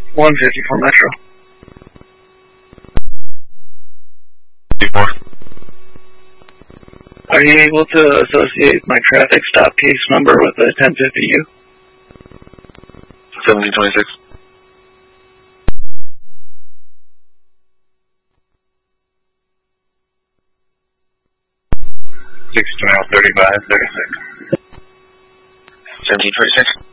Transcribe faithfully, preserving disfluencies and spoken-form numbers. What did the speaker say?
one fifty-four Metro. fifty-four. Are you able to associate my traffic stop case number with a ten fifty U? seventeen twenty-six. six twenty-one thirty-five thirty-six. seventeen twenty-six.